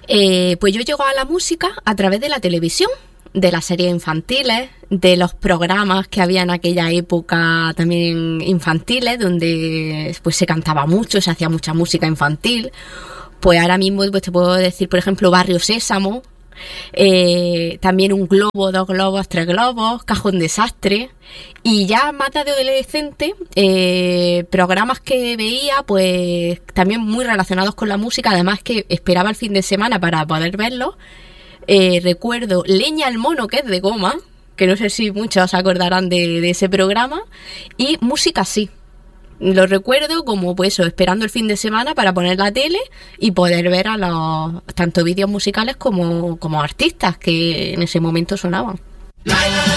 Pues yo llego a la música a través de la televisión, de las series infantiles, de los programas que había en aquella época también infantiles, donde pues se cantaba mucho, se hacía mucha música infantil. Pues ahora mismo pues te puedo decir, por ejemplo, Barrio Sésamo, también Un globo, Dos globos, Tres globos, Cajón desastre. Y ya más de adolescente, programas que veía pues también muy relacionados con la música, además que esperaba el fin de semana para poder verlos. Recuerdo Leña al mono, que es de goma, que no sé si muchos se acordarán de ese programa, y Música sí. Lo recuerdo como pues eso, esperando el fin de semana para poner la tele y poder ver a los tanto vídeos musicales como artistas que en ese momento sonaban.